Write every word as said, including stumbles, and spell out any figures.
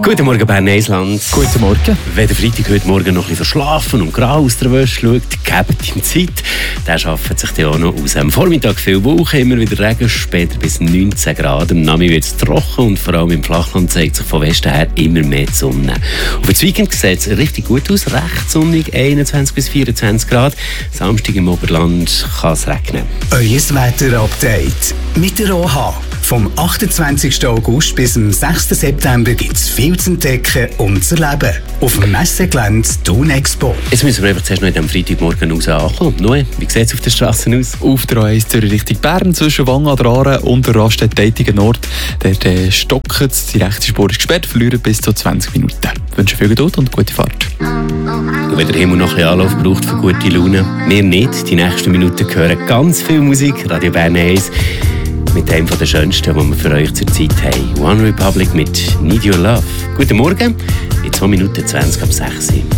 Guten Morgen, Bern-Eisland. Guten Morgen. Wenn der Freitag heute Morgen noch ein bisschen verschlafen und grau aus der Wäsche schaut, gebt ihm Zeit. Der schafft sich dann auch noch aus. Am Vormittag viel Wolken, immer wieder Regen, später bis neunzehn Grad. Am Nami wird es trocken und vor allem im Flachland zeigt sich von Westen her immer mehr die Sonne. Und für das Weekend sieht es richtig gut aus. Recht sonnig, einundzwanzig bis vierundzwanzig Grad. Samstag im Oberland kann es regnen. Euer Wetter-Update mit der O H. Vom achtundzwanzigsten August bis zum sechsten September gibt es viel zu entdecken und zu erleben. Auf dem Messegelände Thun Expo. Jetzt müssen wir einfach zuerst noch in diesem Freitagmorgen raus ankommen. Noe, wie sieht es auf den Straßen aus? Auf der A eins Zürich Richtung Bern zwischen Wangen an der Aare und der Raststätte Nord. Dort äh, stockt es, die rechte Spur ist gesperrt, verlieren bis zu zwanzig Minuten. Ich wünsche viel Geduld und gute Fahrt. Und wenn der Himmel noch ein bisschen Anlauf braucht für gute Laune, wir nicht. Die nächsten Minuten hören ganz viel Musik. Radio Bern eins. Mit einem der schönsten, die wir für euch zur Zeit haben. One Republic mit Need Your Love. Guten Morgen, in zwei Minuten zwanzig ab sechs.